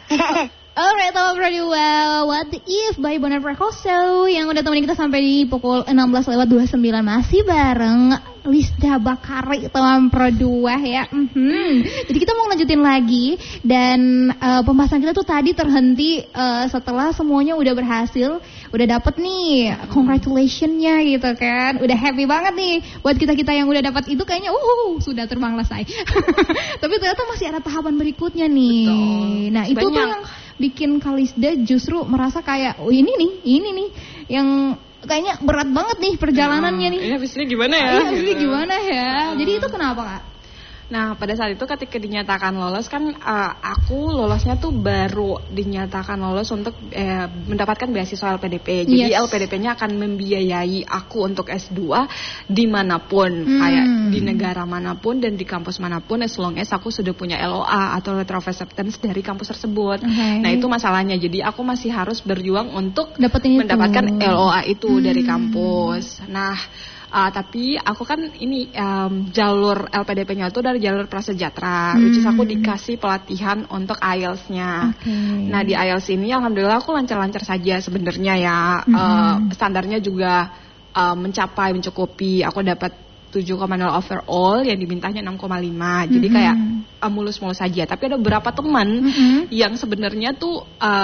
Alright, talk pretty well. What If by Bonar Prakoso yang udah temenin kita sampai di pukul 16:29 masih bareng Lisda Bakari teman Pro 2 ya. Jadi kita mau lanjutin lagi dan pembahasan kita tuh tadi terhenti setelah semuanya udah berhasil, udah dapet nih congratulationnya gitu kan. Udah happy banget nih buat kita-kita yang udah dapat itu kayaknya sudah terbang selesai. Tapi ternyata masih ada tahapan berikutnya nih. Betul. Nah, itu tuh yang bikin Kalisda justru merasa kayak ini nih yang kayaknya berat banget nih perjalanannya nih. Habisnya gimana ya? Habisnya gimana ya? Jadi itu kenapa, Kak? Nah, pada saat itu ketika dinyatakan lolos kan aku lolosnya tuh baru dinyatakan lolos untuk mendapatkan beasiswa LPDP. Jadi LPDP-nya akan membiayai aku untuk S2 dimanapun, kayak di negara manapun dan di kampus manapun, as long as aku sudah punya LOA atau letter of acceptance dari kampus tersebut. Nah, itu masalahnya. Jadi aku masih harus berjuang untuk mendapatkan LOA itu dari kampus. Nah, tapi aku kan ini jalur LPDP-nya itu dari jalur prasejahtera, which is aku dikasih pelatihan untuk IELTS-nya. Nah, di IELTS ini alhamdulillah aku lancar-lancar saja sebenarnya ya. Standarnya juga mencukupi. Aku dapat 7,0 overall, yang dimintanya 6,5. Jadi kayak mulus-mulus saja. Tapi ada beberapa teman yang sebenarnya tuh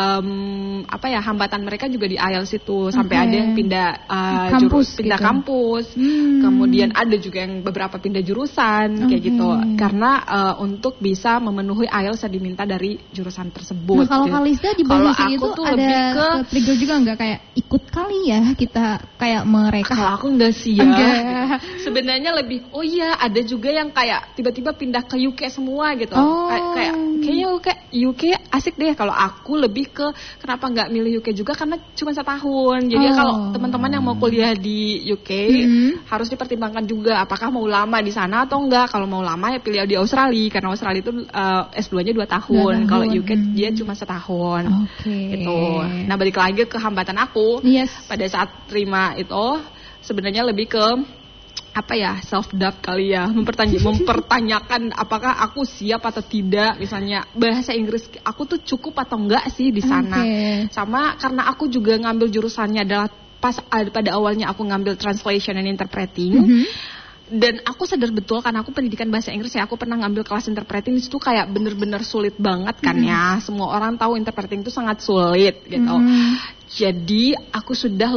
hambatan mereka juga di IELTS itu sampai ada yang pindah kampus. Kemudian ada juga yang beberapa pindah jurusan kayak gitu. Karena untuk bisa memenuhi IELTS yang diminta dari jurusan tersebut. Nah, kalau Kalisda di bawah itu ada trigger juga nggak kayak ikut kali ya kita kayak mereka? Kalau aku nggak sih ya. Sebenarnya lebih ada juga yang kayak tiba-tiba pindah ke UK semua gitu. Kayaknya UK asik deh. Kalau aku lebih ke kenapa nggak milih UK juga karena cuma setahun. Jadi kalau teman-teman yang mau kuliah di UK harus dipertimbangkan juga apakah mau lama di sana atau enggak. Kalau mau lama ya pilih di Australia karena Australia itu S2-nya 2 tahun. Kalau UK dia cuma setahun. Gitu. Nah, balik lagi ke hambatan aku pada saat terima itu sebenarnya lebih ke self doubt kali ya, mempertanyakan apakah aku siap atau tidak, misalnya bahasa Inggris aku tuh cukup atau enggak sih di sana. Sama karena aku juga ngambil jurusannya adalah pada awalnya aku ngambil translation and interpreting. Dan aku sadar betul karena aku pendidikan bahasa Inggris ya, aku pernah ngambil kelas interpreting, itu kayak bener-bener sulit banget kan ya. Semua orang tahu interpreting itu sangat sulit gitu. Jadi aku sudah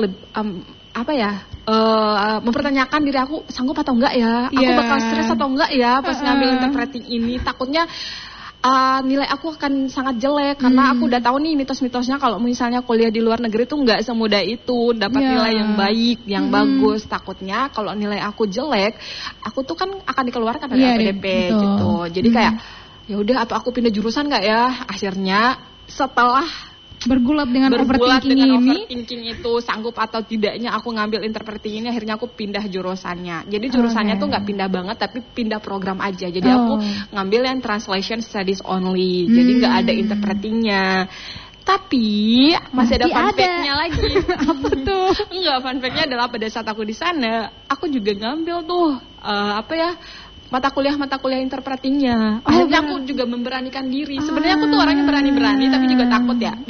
mempertanyakan diri aku sanggup atau enggak ya, aku bakal stres atau enggak ya pas ngambil interpreting ini. Takutnya nilai aku akan sangat jelek karena aku udah tahu nih mitos-mitosnya kalau misalnya kuliah di luar negeri tuh enggak semudah itu dapat nilai yang baik, yang bagus. Takutnya kalau nilai aku jelek, aku tuh kan akan dikeluarkan dari LPDP gitu. Jadi kayak ya udah atau aku pindah jurusan enggak ya. Akhirnya setelah bergulat dengan overthinking itu sanggup atau tidaknya aku ngambil interpreting ini, akhirnya aku pindah jurusannya. Jadi jurusannya tuh nggak pindah banget tapi pindah program aja. Jadi aku ngambil yang translation studies only. Jadi nggak ada interpretingnya. Tapi masih ada fun fact-nya lagi. Apa tuh? Enggak, fun fact-nya adalah pada saat aku di sana, aku juga ngambil tuh mata kuliah interpretingnya. Akhirnya aku juga memberanikan diri. Sebenarnya aku tuh orangnya berani-berani tapi juga takut ya.